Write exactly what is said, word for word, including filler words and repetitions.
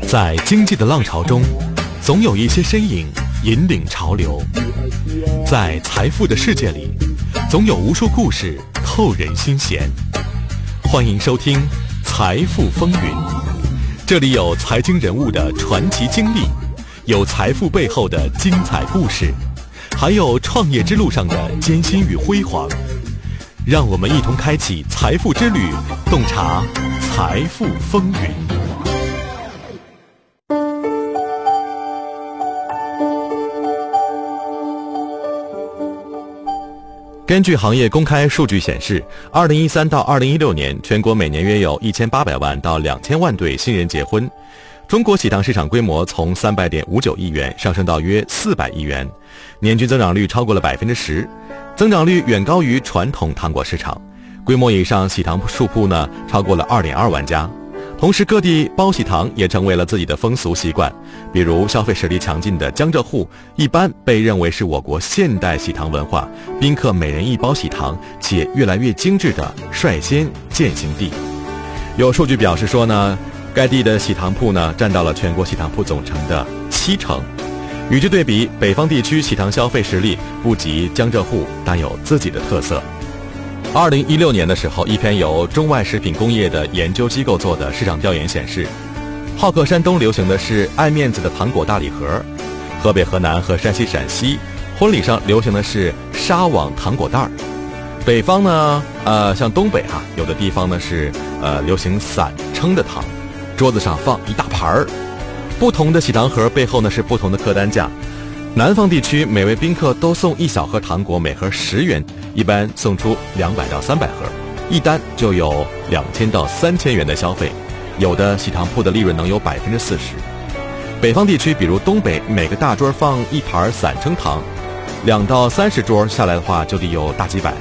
在经济的浪潮中，总有一些身影引领潮流；在财富的世界里，总有无数故事扣人心弦。欢迎收听《财富风云》，这里有财经人物的传奇经历，有财富背后的精彩故事，还有创业之路上的艰辛与辉煌。让我们一同开启财富之旅，洞察财富风云。根据行业公开数据显示，二零一三到二零一六年，全国每年约有一千八百万到两千万对新人结婚。中国喜糖市场规模从三百点五九亿元上升到约四百亿元，年均增长率超过了百分之十，增长率远高于传统糖果市场。规模以上喜糖数铺呢，超过了二点二万家。同时，各地包喜糖也成为了自己的风俗习惯。比如，消费实力强劲的江浙沪，一般被认为是我国现代喜糖文化宾客每人一包喜糖且越来越精致的率先践行地。有数据表示说呢，该地的喜糖铺呢占到了全国喜糖铺总成的七成。与之对比，北方地区喜糖消费实力不及江浙沪，但有自己的特色。二零一六年的时候，一篇由中外食品工业的研究机构做的市场调研显示，好客山东流行的是爱面子的糖果大礼盒，河北、河南和山西、陕西婚礼上流行的是纱网糖果袋儿。北方呢，呃，像东北哈、啊，有的地方呢是呃流行散称的糖，桌子上放一大盘儿。不同的喜糖盒背后呢是不同的客单价。南方地区每位宾客都送一小盒糖果，每盒十元，一般送出两百到三百盒，一单就有两千到三千元的消费，有的喜糖铺的利润能有百分之四十。北方地区，比如东北，每个大桌放一盘散称糖，两到三十桌下来的话，就得有大几百。